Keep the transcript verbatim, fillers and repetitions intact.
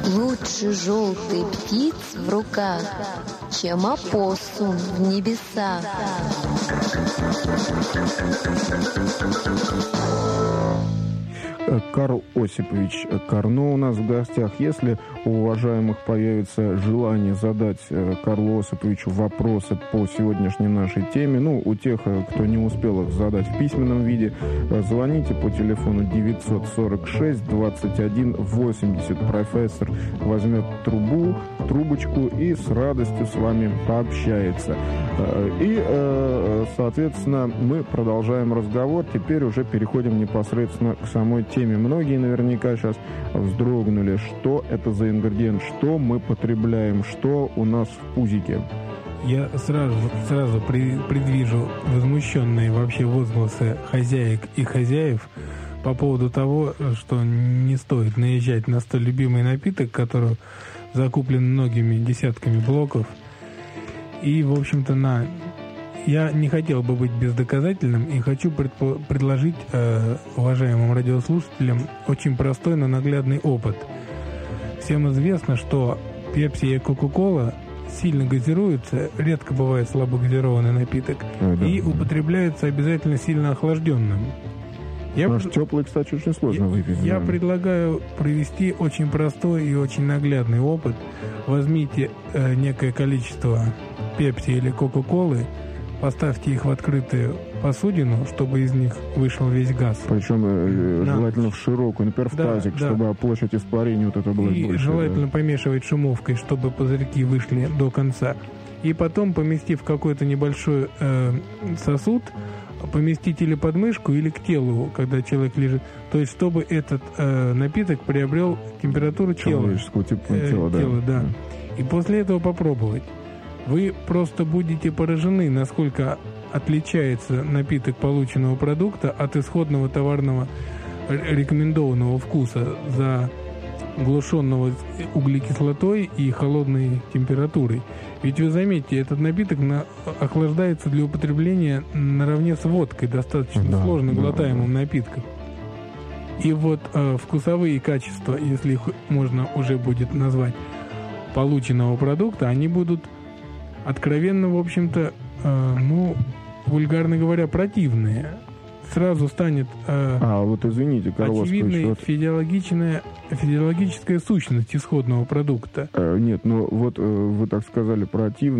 Лучше желтой птиц в руках, чем опоссум в небесах. Карл Осипович Карно у нас в гостях. Если у уважаемых появится желание задать Карлу Осиповичу вопросы по сегодняшней нашей теме, ну, у тех, кто не успел их задать в письменном виде, звоните по телефону девятьсот сорок шесть двадцать один восемьдесят. Профессор возьмет трубу, трубочку и с радостью с вами пообщается. И, соответственно, мы продолжаем разговор. Теперь уже переходим непосредственно к самой теме. Многие наверняка сейчас вздрогнули, что это за ингредиент, что мы потребляем, что у нас в пузике. Я сразу, сразу при, предвижу возмущенные вообще возгласы хозяек и хозяев по поводу того, что не стоит наезжать на столь любимый напиток, который закуплен многими десятками блоков. И, в общем-то, на... Я не хотел бы быть бездоказательным и хочу предпо- предложить э, уважаемым радиослушателям очень простой, но наглядный опыт. Всем известно, что Пепси и Кока-Кола сильно газируются, редко бывает слабогазированный напиток, а, да. И употребляется обязательно сильно охлажденным. Я Потому что теплый, кстати, очень сложно выпить. Я да. предлагаю провести очень простой и очень наглядный опыт. Возьмите э, некое количество Пепси или Кока-Колы, поставьте их в открытую посудину, чтобы из них вышел весь газ. Причем э, желательно в широкую, например, в да, тазик, да. чтобы площадь испарения вот это была и больше. И желательно да. помешивать шумовкой, чтобы пузырьки вышли до конца. И потом, поместив в какой-то небольшой э, сосуд, поместить или под мышку, или к телу, когда человек лежит. То есть, чтобы этот э, напиток приобрел температуру тела. Человеческого типа э, тела, да. тела, да. И после этого попробовать. Вы просто будете поражены, насколько отличается напиток полученного продукта от исходного товарного рекомендованного вкуса за глушенного углекислотой и холодной температурой. Ведь вы заметите, этот напиток на, охлаждается для употребления наравне с водкой, достаточно да, сложно да, глотаемым да. напитком. И вот э, вкусовые качества, если их можно уже будет назвать, полученного продукта, они будут откровенно, в общем-то, э, ну, вульгарно говоря, противные. Сразу станет э, а, вот извините, очевидной вот... физиологичная, физиологическая сущность исходного продукта. Э, нет, ну вот э, вы так сказали противно.